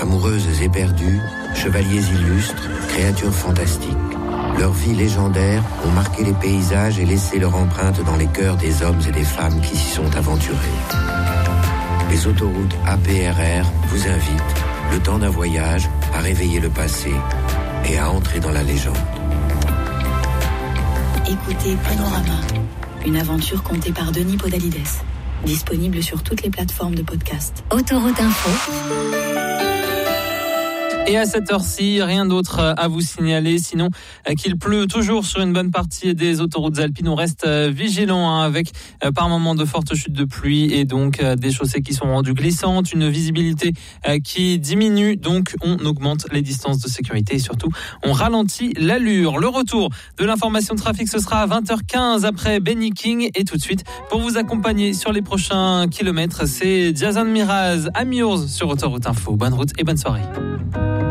Amoureuses éperdues, chevaliers illustres, créatures fantastiques. Leurs vies légendaires ont marqué les paysages et laissé leur empreinte dans les cœurs des hommes et des femmes qui s'y sont aventurés. Les autoroutes APRR vous invitent, le temps d'un voyage, à réveiller le passé et à entrer dans la légende. Écoutez Panorama, une aventure contée par Denis Podalides. Disponible sur toutes les plateformes de podcast. Autoroute Info. Et à cette heure-ci, rien d'autre à vous signaler, sinon qu'il pleut toujours sur une bonne partie des autoroutes alpines. On reste vigilant avec par moments de fortes chutes de pluie et donc des chaussées qui sont rendues glissantes, une visibilité qui diminue, donc on augmente les distances de sécurité et surtout on ralentit l'allure. Le retour de l'information de trafic, ce sera à 20h15 après Benny King et tout de suite pour vous accompagner sur les prochains kilomètres, c'est Jason Mraz, Amours sur Autoroute Info. Bonne route et bonne soirée.